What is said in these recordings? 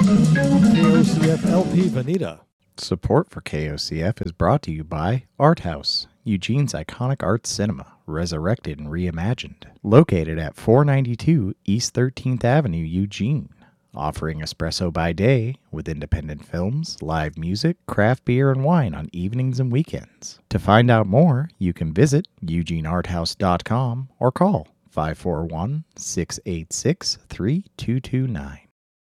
KOCF LP Veneta. Support for KOCF is brought to you by Art House, Eugene's iconic art cinema, resurrected and reimagined. Located at 492 East 13th Avenue, Eugene. Offering espresso by day with independent films, live music, craft beer, and wine on evenings and weekends. To find out more, you can visit eugenearthouse.com or call 541-686-3229.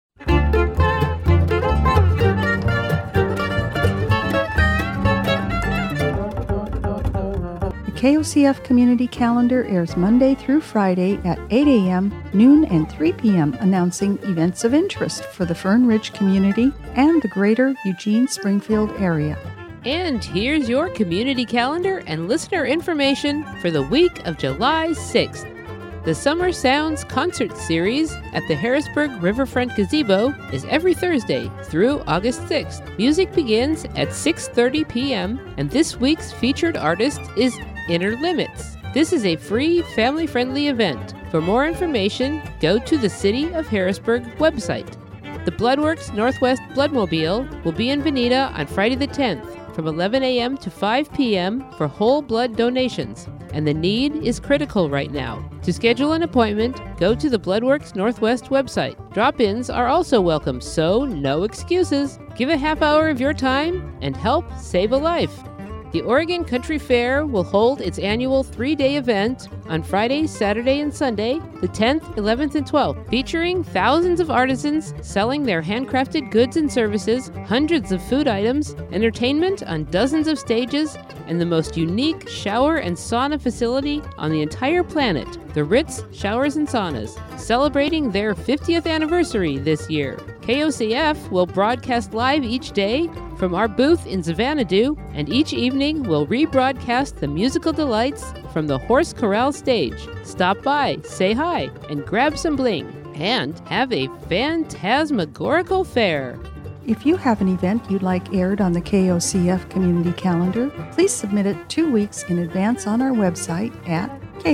The KOCF Community Calendar airs Monday through Friday at 8 a.m., noon, and 3 p.m., announcing events of interest for the Fern Ridge community and the greater Eugene-Springfield area. And here's your community calendar and listener information for the week of July 6th. The Summer Sounds Concert Series at the Harrisburg Riverfront Gazebo is every Thursday through August 6th. Music begins at 6:30 p.m., and this week's featured artist is Inner Limits. This is a free, family-friendly event. For more information, go to the City of Harrisburg website. The Bloodworks Northwest Bloodmobile will be in Veneta on Friday the 10th from 11 a.m. to 5 p.m. for whole blood donations, and the need is critical right now. To schedule an appointment, go to the Bloodworks Northwest website. Drop-ins are also welcome, so no excuses. Give a half hour of your time and help save a life. The Oregon Country Fair will hold its annual 3-day event on Friday, Saturday, and Sunday, the 10th, 11th, and 12th, featuring thousands of artisans selling their handcrafted goods and services, hundreds of food items, entertainment on dozens of stages, and the most unique shower and sauna facility on the entire planet, the Ritz Showers and Saunas, celebrating their 50th anniversary this year. KOCF will broadcast live each day from our booth in Xanadu, and each evening we'll rebroadcast the musical delights from the Horse Corral stage. Stop by, say hi, and grab some bling, and have a phantasmagorical fair. If you have an event you'd like aired on the KOCF Community Calendar, please submit it 2 weeks in advance on our website at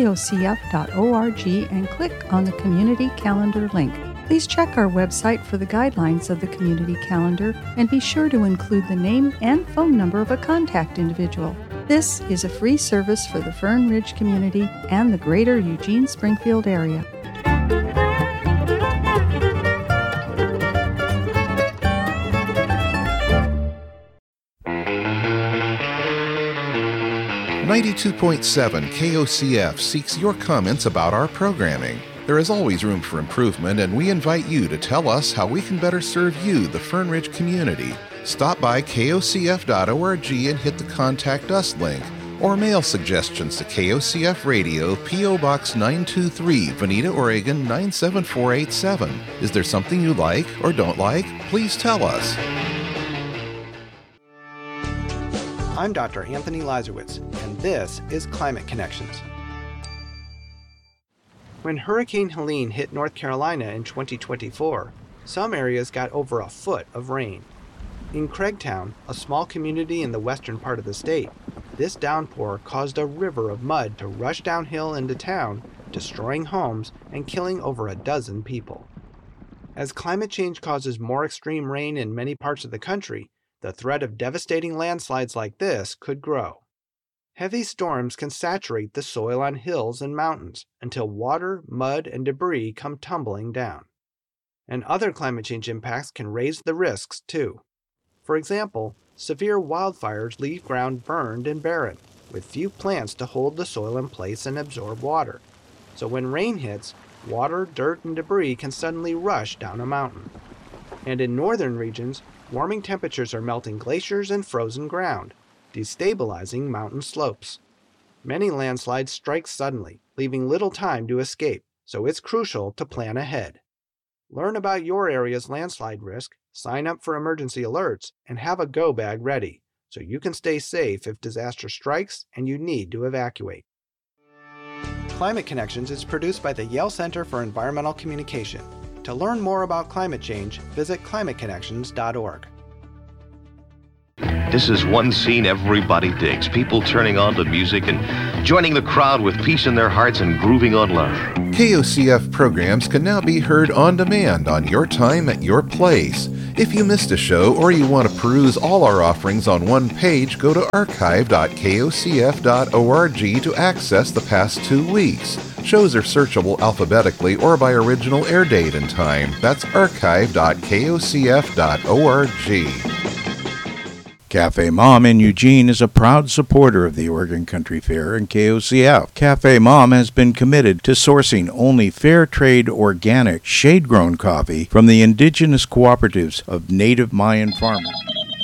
kocf.org and click on the Community Calendar link. Please check our website for the guidelines of the Community Calendar and be sure to include the name and phone number of a contact individual. This is a free service for the Fern Ridge community and the greater Eugene-Springfield area. .7 KOCF seeks your comments about our programming. There is always room for improvement, and we invite you to tell us how we can better serve you, the Fern Ridge community. Stop by kocf.org and hit the Contact Us link, or mail suggestions to KOCF Radio, P.O. Box 923, Veneta, Oregon 97487. Is there something you like or don't like? Please tell us. I'm Dr. Anthony Lazarowitz, and this is Climate Connections. When Hurricane Helene hit North Carolina in 2024, some areas got over a foot of rain. In Craigtown, a small community in the western part of the state, this downpour caused a river of mud to rush downhill into town, destroying homes and killing over a dozen people. As climate change causes more extreme rain in many parts of the country, the threat of devastating landslides like this could grow. Heavy storms can saturate the soil on hills and mountains until water, mud, and debris come tumbling down. And other climate change impacts can raise the risks too. For example, severe wildfires leave ground burned and barren, with few plants to hold the soil in place and absorb water. So when rain hits, water, dirt, and debris can suddenly rush down a mountain. And in northern regions, warming temperatures are melting glaciers and frozen ground, destabilizing mountain slopes. Many landslides strike suddenly, leaving little time to escape, so it's crucial to plan ahead. Learn about your area's landslide risk, sign up for emergency alerts, and have a go bag ready, so you can stay safe if disaster strikes and you need to evacuate. Climate Connections is produced by the Yale Center for Environmental Communication. To learn more about climate change, visit climateconnections.org. This is one scene everybody digs. People turning on to music and joining the crowd with peace in their hearts and grooving on love. KOCF programs can now be heard on demand on your time at your place. If you missed a show or you want to peruse all our offerings on one page, go to archive.kocf.org to access the past 2 weeks. Shows are searchable alphabetically or by original air date and time. That's archive.kocf.org. Cafe Mom in Eugene is a proud supporter of the Oregon Country Fair and KOCF. Cafe Mom has been committed to sourcing only fair trade, organic, shade-grown coffee from the indigenous cooperatives of native Mayan farmers.